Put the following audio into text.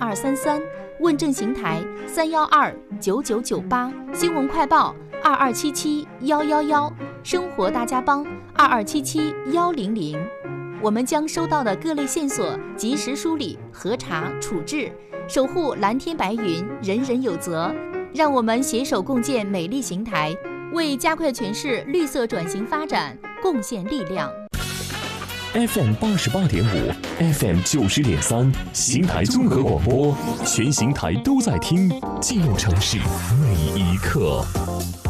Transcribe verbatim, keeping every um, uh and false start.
二三三，问政行台三幺二九九九八，新闻快报二二七七幺幺幺，生活大家帮二二七七幺零零。我们将收到的各类线索及时梳理、核查、处置，守护蓝天白云，人人有责。让我们携手共建美丽邢台，为加快全市绿色转型发展贡献力量。 F M 八十八点五 ，F M 九十点三，邢台综合广播，全邢台都在听，记录城市每一刻。